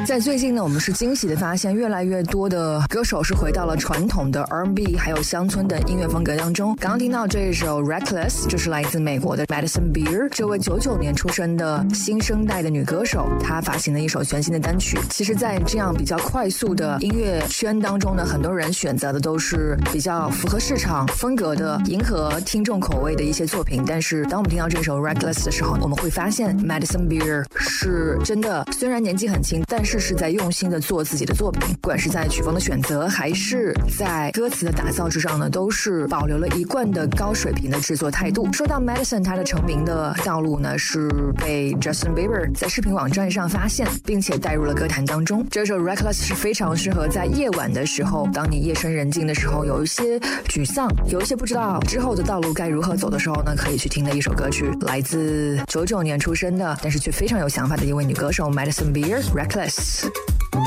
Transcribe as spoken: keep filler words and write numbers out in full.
在最近呢，我们是惊喜的发现，越来越多的歌手是回到了传统的 R and B 还有乡村的音乐风格当中。刚刚听到这一首 Reckless 就是来自美国的 Madison Beer， 这位九九年出生的新生代的女歌手，她发行了一首全新的单曲。其实在这样比较快速的音乐圈当中呢，很多人选择的都是比较符合市场风格的，迎合听众口味的一些作品。但是当我们听到这首 Reckless 的时候，我们会发现 Madison Beer 是真的，虽然年纪很轻，但是是在用心的做自己的作品，不管是在曲风的选择还是在歌词的打造之上呢，都是保留了一贯的高水平的制作态度。说到 Madison， 她的成名的道路呢，是被 Justin Bieber 在视频网站上发现，并且带入了歌坛当中。这首 Reckless 是非常适合在夜晚的时候，当你夜深人静的时候，有一些沮丧，有一些不知道之后的道路该如何走的时候呢，可以去听的一首歌曲，来自九九年出生的，但是却非常有想法的一位女歌手 Madison Beer， Reckless。